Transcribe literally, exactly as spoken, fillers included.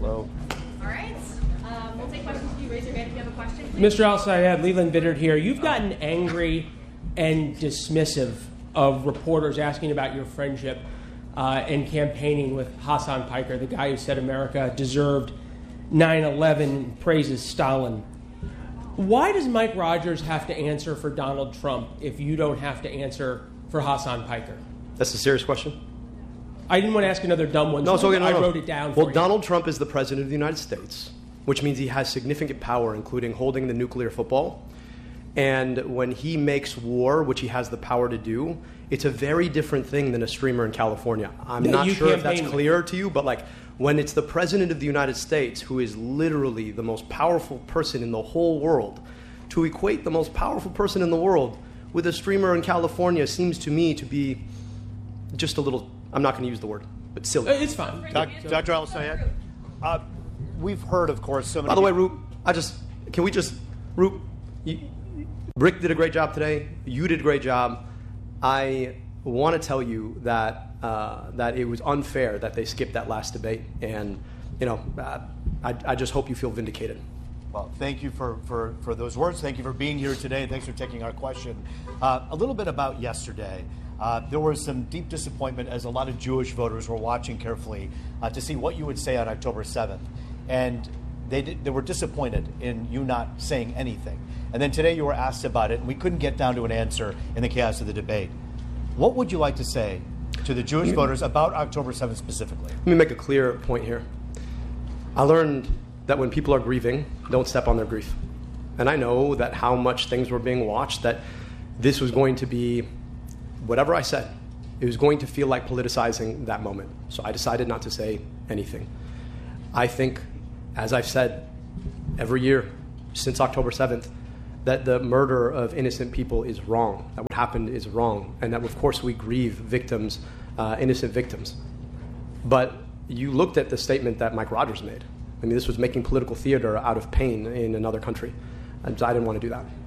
Hello. All right. Um, we'll take questions. If you raise your hand if you have a question, please. Mister Al-Sayed, Leland Biddard here. You've gotten angry and dismissive of reporters asking about your friendship uh, and campaigning with Hassan Piker, the guy who said America deserved nine eleven, praises Stalin. Why does Mike Rogers have to answer for Donald Trump if you don't have to answer for Hassan Piker? That's a serious question. I didn't want to ask another dumb one, No, so it's okay, no, I no. wrote it down for Well, you. Donald Trump is the president of the United States, which means he has significant power, including holding the nuclear football. And when he makes war, which he has the power to do, it's a very different thing than a streamer in California. I'm Yeah, not you sure if that's campaign- clear to you, but like when it's the president of the United States, who is literally the most powerful person in the whole world, to equate the most powerful person in the world with a streamer in California seems to me to be just a little, I'm not going to use the word, but silly. Uh, It's fine. Doc- Doctor Al-Sayed, uh, we've heard, of course, so many. By the way, Roop, I just, can we just, Roop, you, Rick did a great job today. You did a great job. I want to tell you that uh, that it was unfair that they skipped that last debate, and you know, uh, I, I just hope you feel vindicated. Well, thank you for, for, for those words. Thank you for being here today, and thanks for taking our question. Uh, a little bit about yesterday. Uh, there was some deep disappointment as a lot of Jewish voters were watching carefully uh, to see what you would say on October seventh. And they, did, they were disappointed in you not saying anything. And then today you were asked about it, and we couldn't get down to an answer in the chaos of the debate. What would you like to say to the Jewish voters about October seventh specifically? Let me make a clear point here. I learned that when people are grieving, don't step on their grief. And I know that how much things were being watched, that this was going to be, whatever I said, it was going to feel like politicizing that moment. So I decided not to say anything. I think, as I've said every year since October seventh, that the murder of innocent people is wrong, that what happened is wrong, and that, of course, we grieve victims, uh, innocent victims. But you looked at the statement that Mike Rogers made. I mean, this was making political theater out of pain in another country. And I didn't want to do that.